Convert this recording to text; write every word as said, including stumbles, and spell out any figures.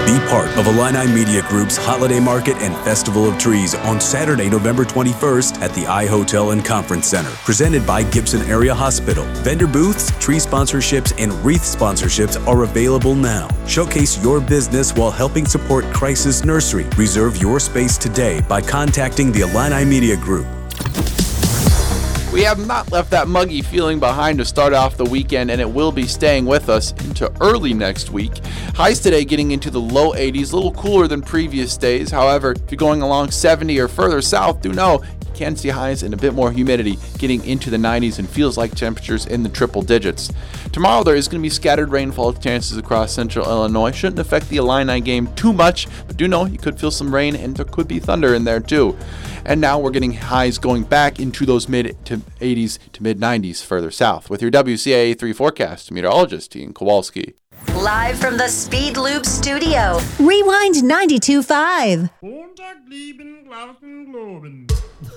Be part of Illini Media Group's Holiday Market and Festival of Trees on Saturday, November twenty-first at the iHotel and Conference Center, presented by Gibson Area Hospital. Vendor booths, tree sponsorships, and wreath sponsorships are available now. Showcase your business while helping support Crisis Nursery. Reserve your space today by contacting the Illini Media Group. We have not left that muggy feeling behind to start off the weekend, and it will be staying with us into early next week. Highs today getting into the low eighties, a little cooler than previous days. However, if you're going along seventy or further south, do know you can see highs and a bit more humidity getting into the nineties and feels like temperatures in the triple digits. Tomorrow there is going to be scattered rainfall chances across central Illinois. Shouldn't affect the Illini game too much, but do know you could feel some rain and there could be thunder in there too. And now we're getting highs going back into those mid to eighties to mid nineties further south. With your W C A A three forecast, meteorologist Ian Kowalski. Live from the Speed Loop studio. Rewind ninety-two point five.